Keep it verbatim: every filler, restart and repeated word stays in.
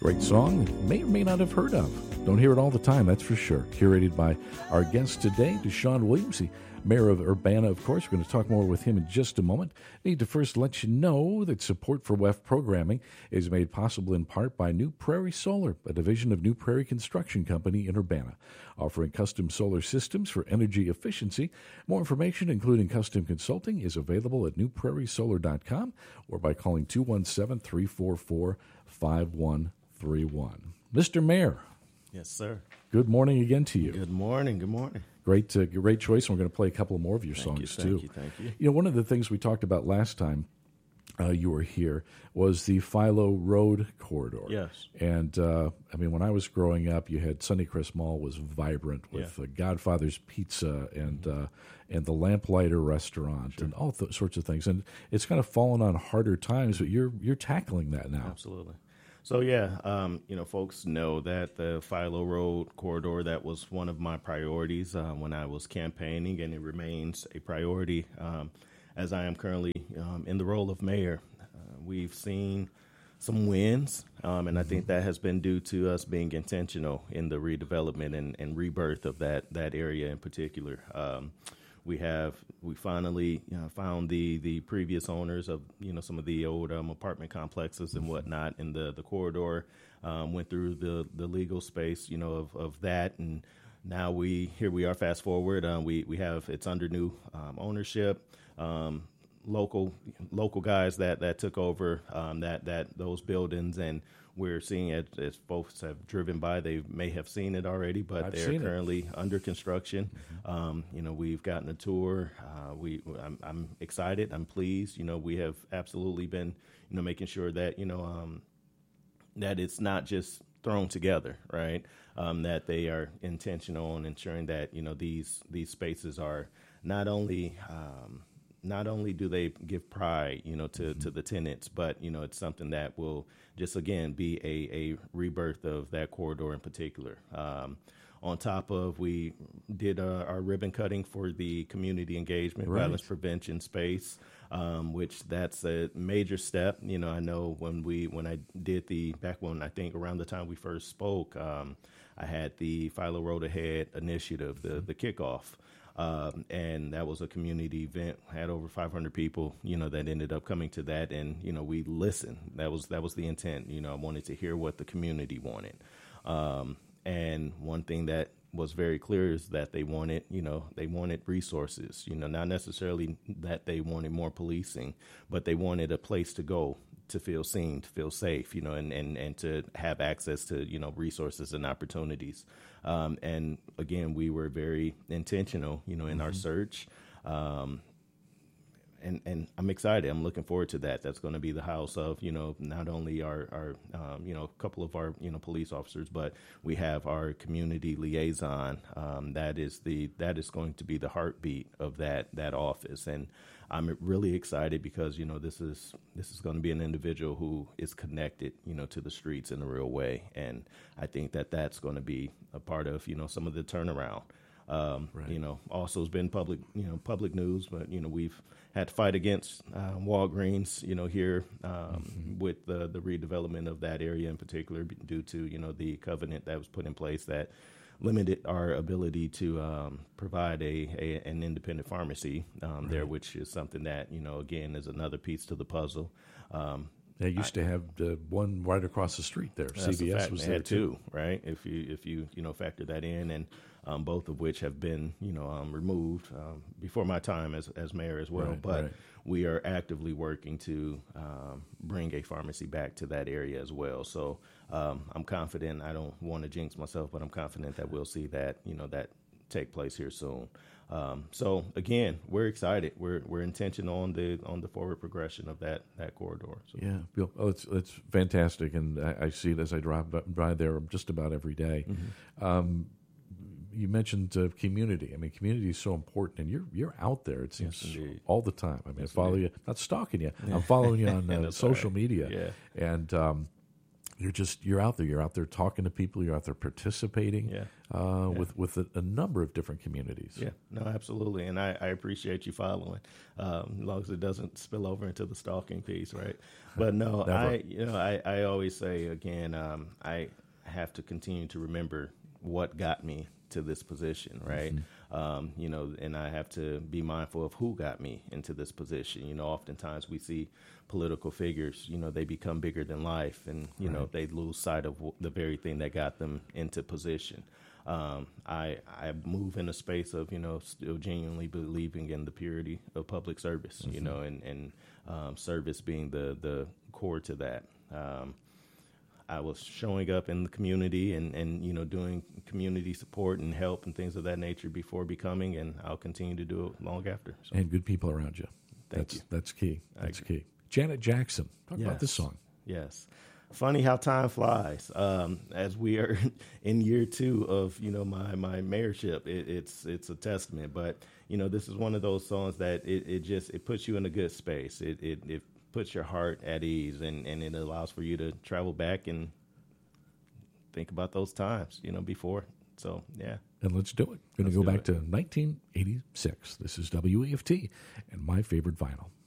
Great song you may or may not have heard of. Don't hear it all the time, that's for sure. Curated by our guest today, Deshaun Williams, the mayor of Urbana, of course. We're going to talk more with him in just a moment. Need to first let you know that support for W E F programming is made possible in part by New Prairie Solar, a division of New Prairie Construction Company in Urbana, offering custom solar systems for energy efficiency. More information, including custom consulting, is available at new prairie solar dot com or by calling two one seven, three four four, five one three one. Mister Mayor. Yes, sir. Good morning again to you. Good morning. Good morning. Great, uh, great choice. And we're going to play a couple more of your Thank songs you, too. Thank you. Thank you. You know, one of the things we talked about last time uh, you were here was the Philo Road corridor. Yes. And uh, I mean, when I was growing up, you had Sunnycrest Mall was vibrant with Yeah. uh, Godfather's Pizza and uh, and the Lamplighter Restaurant Sure. and all th- sorts of things. And it's kind of fallen on harder times, but you're you're tackling that now. Absolutely. So, yeah, um, you know, folks know that the Philo Road corridor, that was one of my priorities uh, when I was campaigning, and it remains a priority um, as I am currently um, in the role of mayor. Uh, we've seen some wins, um, and I think that has been due to us being intentional in the redevelopment and, and rebirth of that, that area in particular. Um, We have we finally you know, found the, the previous owners of you know some of the old um, apartment complexes and whatnot in the the corridor. Um, went through the, the legal space you know of, of that, and now we here we are. Fast forward, uh, we we have it's under new um, ownership. Um, local local guys that, that took over um, that that those buildings, and we're seeing it as folks have driven by. They may have seen it already, but I've they're seen it. currently under construction. Mm-hmm. Um, you know, we've gotten a tour. Uh, we I'm, I'm excited. I'm pleased. You know, we have absolutely been you know making sure that you know um, that it's not just thrown together, right? Um, that they are intentional in ensuring that you know these these spaces are not only um, not only do they give pride, you know, to, mm-hmm. to the tenants, but, you know, it's something that will just, again, be a, a rebirth of that corridor in particular. Um, on top of, we did uh, our ribbon cutting for the community engagement, right. violence prevention space, um, which that's a major step. You know, I know when we, when I did the, back when I think around the time we first spoke, um, I had the Philo Road Ahead initiative, the, the kickoff. Um, and that was a community event, had over five hundred people, you know, that ended up coming to that. And, you know, we listened. That was that was the intent. You know, I wanted to hear what the community wanted. Um, and one thing that was very clear is that they wanted, you know, they wanted resources, you know, not necessarily that they wanted more policing, but they wanted a place to go to feel seen, to feel safe, you know, and, and, and to have access to, you know, resources and opportunities. Um, and again, we were very intentional, you know, in mm-hmm. our search. Um, and, and I'm excited. I'm looking forward to that. That's going to be the house of, you know, not only our, our um, you know, a couple of our, you know, police officers, but we have our community liaison. Um, that is the, that is going to be the heartbeat of that, that office. And I'm really excited because, you know, this is, this is going to be an individual who is connected, you know, to the streets in a real way. And I think that that's going to be a part of, you know, some of the turnaround. Um, right. You know, also has been public, you know, public news, but, you know, we've had to fight against uh, Walgreens, you know, here um, mm-hmm. with the, the redevelopment of that area in particular due to, you know, the covenant that was put in place that limited our ability to um, provide a, a an independent pharmacy um, right. there, which is something that, you know, again, is another piece to the puzzle. Um, They used I, to have the one right across the street there. C V S was there too, right? If you if you you know factor that in, and um, both of which have been you know um, removed um, before my time as as mayor as well. Right, but right. we are actively working to um, bring a pharmacy back to that area as well. So um, I'm confident. I don't want to jinx myself, but I'm confident that we'll see that you know that take place here soon. Um, so again, we're excited. We're we're intentional on the on the forward progression of that that corridor. So. Yeah, Bill. Oh, it's it's fantastic, and I, I see it as I drive by there just about every day. Mm-hmm. Um, you mentioned uh, community. I mean, community is so important, and you're you're out there. It seems yes, all the time. I mean, yes, I follow indeed. you. Not stalking you. I'm following you on uh, social right. media, yeah. and. Um, you're just you're out there. You're out there talking to people. You're out there participating Yeah. Uh, Yeah. with with a, a number of different communities. Yeah, no, absolutely, and I, I appreciate you following, um, as long as it doesn't spill over into the stalking piece, right? But no, I you know I, I always say again, um, I have to continue to remember what got me to this position, right? Mm-hmm. Um, you know, and I have to be mindful of who got me into this position. You know, oftentimes we see political figures, you know, they become bigger than life, and you right. know they lose sight of the very thing that got them into position. Um, I I move in a space of, you know, still genuinely believing in the purity of public service, mm-hmm. you know, and, and um, service being the, the core to that. Um, I was showing up in the community and, and, you know, doing community support and help and things of that nature before becoming, and I'll continue to do it long after. So. And good people around you. Thank that's, you. That's key. That's key. Janet Jackson, talk yes. about this song. Yes. Funny how time flies. Um, as we are in year two of, you know, my, my mayorship, it, it's it's a testament. But, you know, this is one of those songs that it, it just, it puts you in a good space. It it, it puts your heart at ease, and, and it allows for you to travel back and think about those times, you know, before. So, yeah. And let's do it. Going to go back it. to nineteen eighty-six. This is W E F T and My Favorite Vinyl.